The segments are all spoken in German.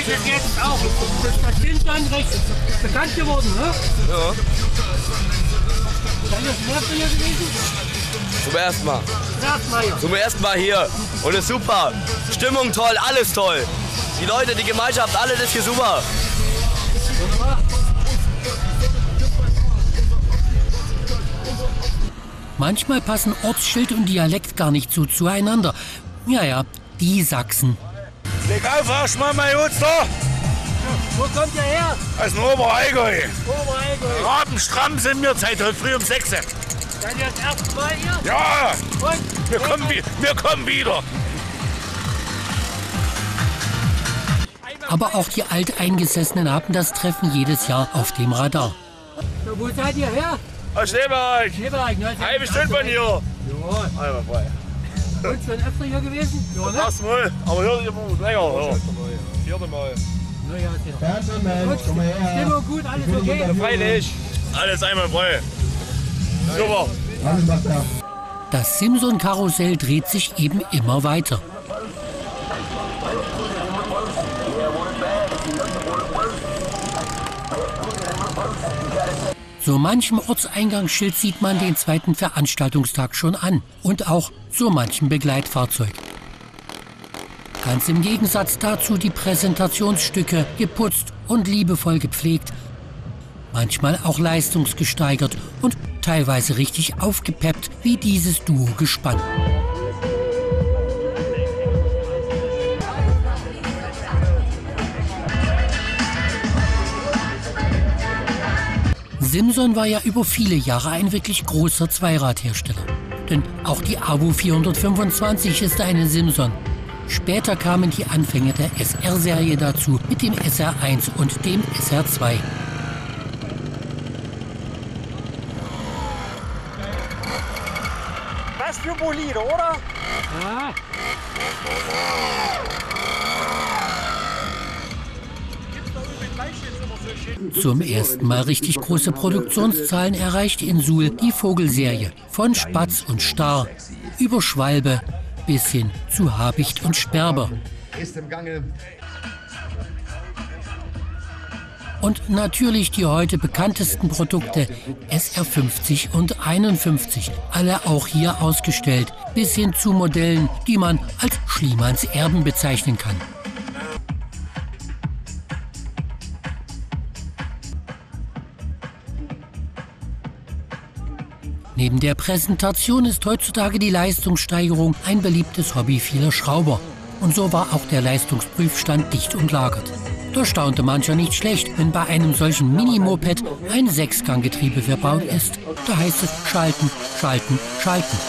das jetzt auch. Das sind dann recht bekannt geworden, ne? Ja. Dann ist das hier gewesen? Zum ersten Mal. Ja. Zum ersten Mal hier. Und ist super. Stimmung toll, alles toll. Die Leute, die Gemeinschaft, alles ist hier super. Wunderbar. Manchmal passen Ortsschild und Dialekt gar nicht so zueinander. Ja, die Sachsen. Leg auf, erstmal mein Jutz da. Wo kommt ihr her? Aus dem Oberallgäu. Oberallgäu. Rabenstramm sind wir seit heute früh um 6 Uhr. Seid ihr das erste Mal hier? Ja, Und? wir kommen wieder. Aber auch die Alteingesessenen haben das Treffen jedes Jahr auf dem Radar. So, wo seid ihr her? Aus Schneeberg. Schneeberg, ne? Halbe Stunde von hier. Ja. Einmal frei. Und schon öfter hier gewesen? Ja, ne? Erst mal, aber hier immer länger. Ja. Vierte Mal. Na ja, gut. Stimmung gut, alles okay? Freilich. Alles einmal frei. Super. Das Simson-Karussell dreht sich eben immer weiter. So manchem Ortseingangsschild sieht man den zweiten Veranstaltungstag schon an und auch so manchem Begleitfahrzeug. Ganz im Gegensatz dazu die Präsentationsstücke, geputzt und liebevoll gepflegt, manchmal auch leistungsgesteigert und teilweise richtig aufgepeppt wie dieses Duo Gespann. Simson war ja über viele Jahre ein wirklich großer Zweiradhersteller. Denn auch die AWO 425 ist eine Simson. Später kamen die Anfänge der SR-Serie dazu mit dem SR1 und dem SR2. Was für Bolide, oder? Ja. Zum ersten Mal richtig große Produktionszahlen erreichte in Suhl die Vogelserie. Von Spatz und Star über Schwalbe bis hin zu Habicht und Sperber. Und natürlich die heute bekanntesten Produkte SR50 und 51, alle auch hier ausgestellt, bis hin zu Modellen, die man als Schliemanns Erben bezeichnen kann. Neben der Präsentation ist heutzutage die Leistungssteigerung ein beliebtes Hobby vieler Schrauber. Und so war auch der Leistungsprüfstand dicht umlagert. Da staunte mancher nicht schlecht, wenn bei einem solchen Mini-Moped ein Sechsganggetriebe verbaut ist. Da heißt es schalten, schalten, schalten.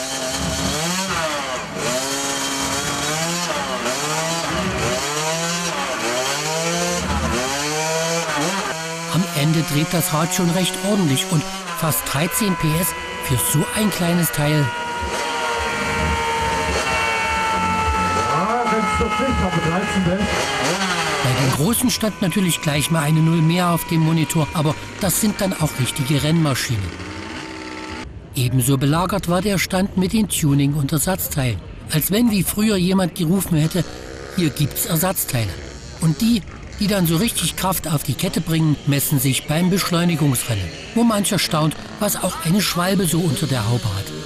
Am Ende dreht das Rad schon recht ordentlich und fast 13 PS für so ein kleines Teil. Bei den Großen stand natürlich gleich mal eine 0 mehr auf dem Monitor, aber das sind dann auch richtige Rennmaschinen. Ebenso belagert war der Stand mit den Tuning- und Ersatzteilen. Als wenn wie früher jemand gerufen hätte, hier gibt's Ersatzteile. Und die dann so richtig Kraft auf die Kette bringen, messen sich beim Beschleunigungsrennen, wo mancher staunt, was auch eine Schwalbe so unter der Haube hat.